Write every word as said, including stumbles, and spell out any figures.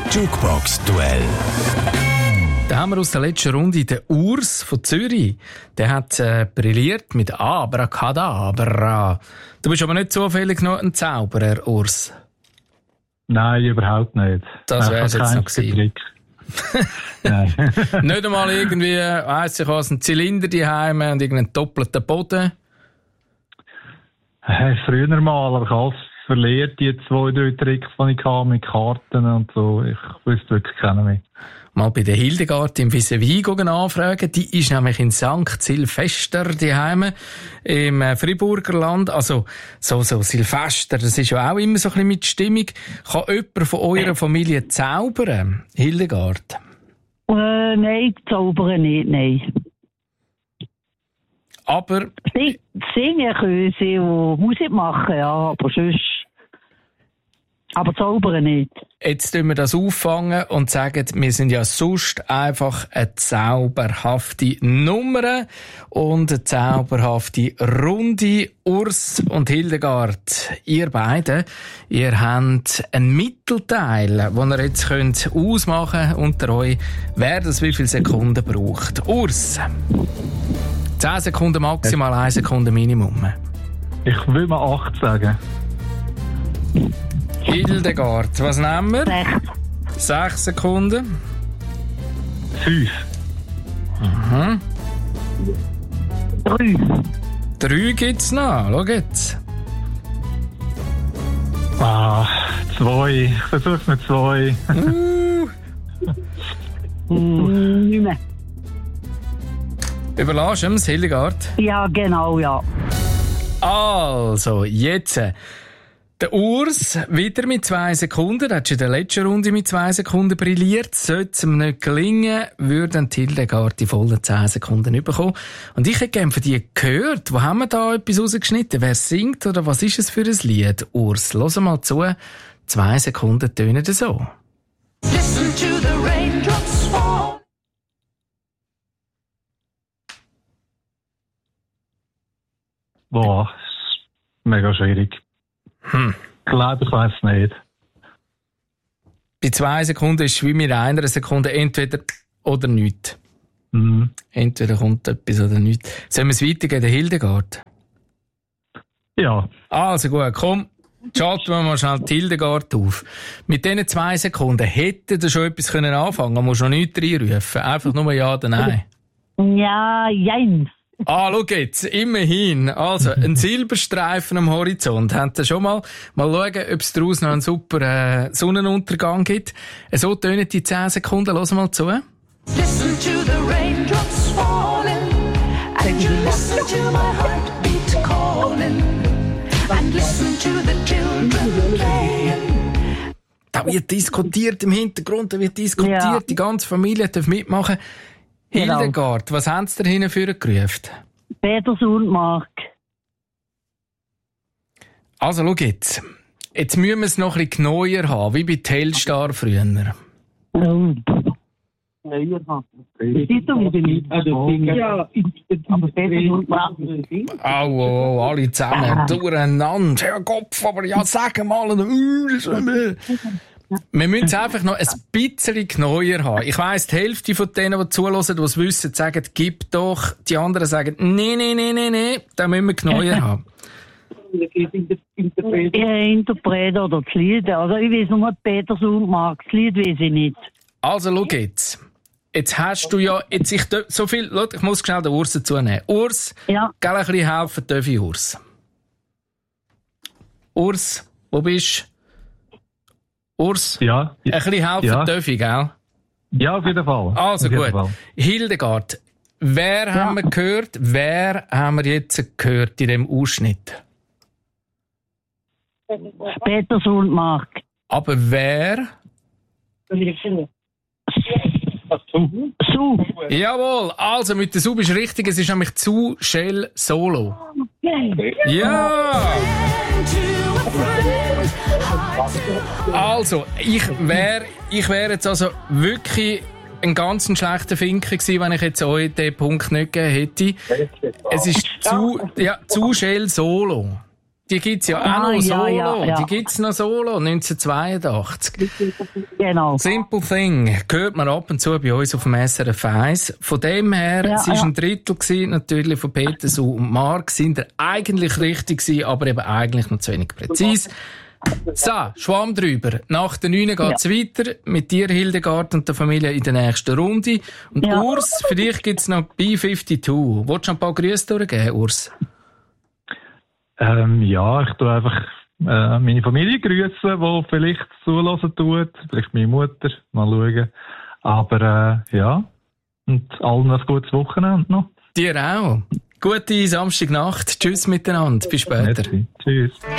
Jukebox-Duell. Da haben wir aus der letzten Runde den Urs von Zürich. Der hat äh, brilliert mit Abracadabra. Du bist aber nicht zufällig noch ein Zauberer, Urs. Nein, überhaupt nicht. Das wäre es jetzt noch gewesen. Nein. Nicht einmal irgendwie, weiss ich was, ein Zylinder daheim und irgendeinen doppelten Boden? Hey, früher mal, aber ich habe alles verliert, die zwei, drei Tricks, die ich hatte mit Karten und so. Ich wüsste wirklich keinen mehr. Mal bei der Hildegard im Vis-à-vis anfragen. Die ist nämlich in Sankt Silvester daheim im Friburger Land. Also, so, so Silvester, das ist ja auch immer so ein bisschen mit Stimmung. Kann jemand von eurer Familie zaubern? Hildegard? Äh, nein, zaubern nicht, nein. Aber... Sie, singen können sie und Musik machen, ja, aber sonst... Aber zaubern nicht. Jetzt tun wir das auffangen und sagen, wir sind ja sonst einfach eine zauberhafte Nummer und eine zauberhafte Runde. Urs und Hildegard, ihr beide, ihr habt einen Mittelteil, den ihr jetzt könnt ausmachen könnt unter euch, wer das wie viele Sekunden braucht. Urs, zehn Sekunden maximal, eine Sekunde Minimum. Ich will mal acht sagen. Hildegard, was nehmen wir? Sechs. Sechs Sekunden. Fünf. Mhm. Drei. Drei gibt's noch. Schau jetzt. Ah, zwei. Ich versuch's mit zwei. Uh. mm, nicht mehr. Überlass ihm's, Hildegard. Ja, genau, ja. Also, jetzt. Der Urs wieder mit zwei Sekunden. Er hat schon in der letzten Runde mit zwei Sekunden brilliert. Sollte es ihm nicht gelingen, würde Hildegard die vollen zehn Sekunden bekommen. Und ich hätte gerne von dir gehört, wo haben wir da etwas rausgeschnitten? Wer singt oder was ist es für ein Lied? Urs, hör mal zu. Zwei Sekunden tönen so. Listen to the raindrops fall. Boah, ist mega schwierig. Hm. Ich glaube, ich weiss nicht. Bei zwei Sekunden ist es wie mit einer Sekunde entweder oder nichts. Mhm. Entweder kommt etwas oder nichts. Sollen wir es weitergeben, der Hildegard? Ja. Also gut, komm, schalten wir mal schnell die Hildegard auf. Mit diesen zwei Sekunden hätte ihr schon etwas können anfangen können. Man muss noch nichts reinrufen. Einfach nur ja oder nein. Ja, jein. Ah, schau jetzt, immerhin. Also, ein Silberstreifen am Horizont. Habt ihr schon mal, mal schauen, ob es daraus noch einen super äh, Sonnenuntergang gibt. So tönen die zehn Sekunden. Hören mal zu. Listen to the raindrops falling, and you listen to my heartbeat calling, and listen to the children playing. Da wird diskutiert im Hintergrund, da wird diskutiert, Ja. Die ganze Familie darf mitmachen. Genau. Hildegard, was haben Sie da hinten für gerufen? Peter Sundmark. Also, schau jetzt. Jetzt müssen wir es noch ein bisschen genauer haben, wie bei Telstar früher. Oh. Siehst du, wie bin ich? Ja, aber Peter Sundmark. Au, au, au, alle zusammen, durcheinander. Herr Kopf, aber ja, sag mal. Wir müssen es einfach noch ein bisschen genauer haben. Ich weiss, die Hälfte von denen, die zuhören, die es wissen, sagen, gib doch. Die anderen sagen, nee, nee, nee, nee, nee. Da müssen wir genauer haben. Ja, Interpret oder das Lied. Also ich weiß nur Peter Sundmark. Das Lied weiß ich nicht. Also, schau jetzt. Jetzt hast du ja, jetzt ich, so viel, schau, ich muss schnell den Urs dazu nehmen. Urs, Ja. gell, ein bisschen helfen darf ich Urs. Urs, wo bist du? Urs, Ja. ein bisschen helfen Ja. darf ich, gell? Ja, auf jeden Fall. Also auf jeden gut. Fall. Hildegard, wer haben wir gehört? Wer haben wir jetzt gehört in dem Ausschnitt? Peter Sundmark. Aber wer? Su. Jawohl, also mit der Sub ist richtig, es ist nämlich zu Shell Solo. Ja! Also, ich wäre ich wär jetzt also wirklich ein ganz schlechter Finker gewesen, wenn ich jetzt euch den Punkt nicht gegeben hätte. Es ist zu, ja, zu Shell Solo. die gibt's ja auch Ah, noch ja, solo. ja, ja. Die gibt's noch solo, neunzehnhundertzweiundachtzig. Genau. Simple Thing hört man ab und zu bei uns auf dem S R F eins. Von dem her, Ja, es war ja. ein Drittel gewesen, natürlich von Petersu und Mark, sind er eigentlich richtig gewesen, aber eben eigentlich noch zu wenig präzise. So, Schwamm drüber. Nach der neun geht's ja. weiter mit dir, Hildegard, und der Familie in der nächsten Runde. Und Ja. Urs, vielleicht gibt's noch B zweiundfünfzig. Willst du ein paar Grüße durchgeben, Urs? Ähm, ja, ich tue einfach äh, meine Familie grüßen, die vielleicht zulassen tut. Vielleicht meine Mutter. Mal schauen. Aber äh, ja, und allen ein gutes Wochenende noch. Dir auch. Gute Samstagnacht. Tschüss miteinander. Bis später. Merci. Tschüss.